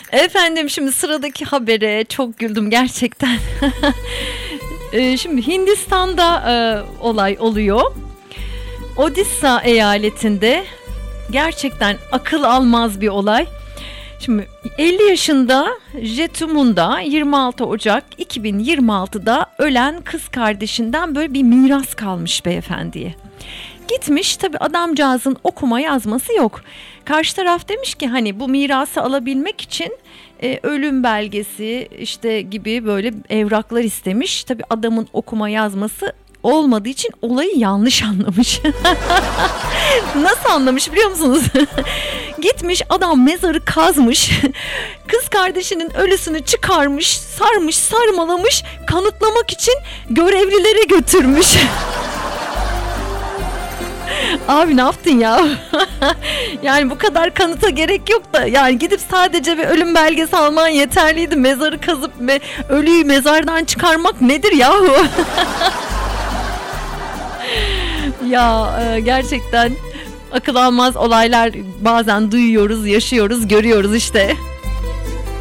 Efendim şimdi sıradaki habere çok güldüm gerçekten. Şimdi Hindistan'da olay oluyor. Odisha eyaletinde gerçekten akıl almaz bir olay. Şimdi 50 yaşında Jetu Munda 26 Ocak 2026'da ölen kız kardeşinden böyle bir miras kalmış beyefendiye. Gitmiş, tabii adamcağızın okuma yazması yok. Karşı taraf demiş ki hani bu mirası alabilmek için ölüm belgesi işte gibi böyle evraklar istemiş. Tabii adamın okuma yazması olmadığı için olayı yanlış anlamış. Nasıl anlamış biliyor musunuz? Gitmiş adam mezarı kazmış. Kız kardeşinin ölüsünü çıkarmış, sarmış, sarmalamış, kanıtlamak için görevlilere götürmüş. Abi ne yaptın ya? Yani bu kadar kanıta gerek yok da, yani gidip sadece bir ölüm belgesi alman yeterliydi. Mezarı kazıp ölüyü mezardan çıkarmak nedir yahu? Ya gerçekten akıl almaz olaylar bazen duyuyoruz, yaşıyoruz, görüyoruz işte.